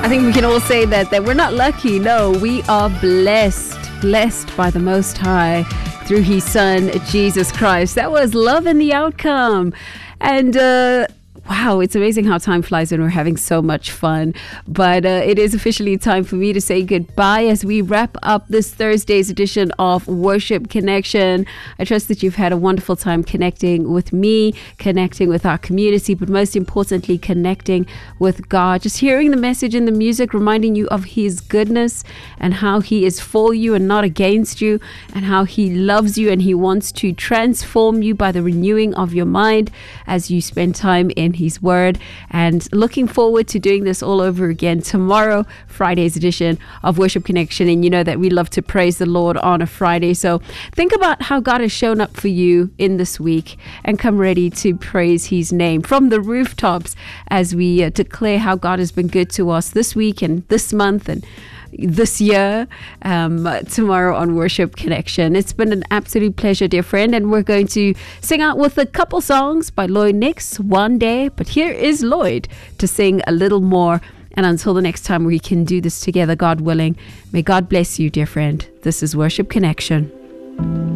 I think we can all say that we're not lucky. No, we are blessed by the Most High through His Son, Jesus Christ. That was Love in the Outcome. And wow, it's amazing how time flies when we're having so much fun. But it is officially time for me to say goodbye as we wrap up this Thursday's edition of Worship Connection. I trust that you've had a wonderful time connecting with me, connecting with our community, but most importantly, connecting with God. Just hearing the message in the music, reminding you of His goodness and how He is for you and not against you, and how He loves you and He wants to transform you by the renewing of your mind as you spend time in His Word. And looking forward to doing this all over again tomorrow, Friday's edition of Worship Connection. And you know that we love to praise the Lord on a Friday. So think about how God has shown up for you in this week and come ready to praise His name from the rooftops as we declare how God has been good to us this week and this month and this year, tomorrow on Worship Connection. It's been an absolute pleasure, dear friend, and we're going to sing out with a couple songs by Lloyd Nix, One Day, but here is Lloyd to sing a little more. And until the next time we can do this together, God willing, may God bless you, dear friend. This is Worship Connection.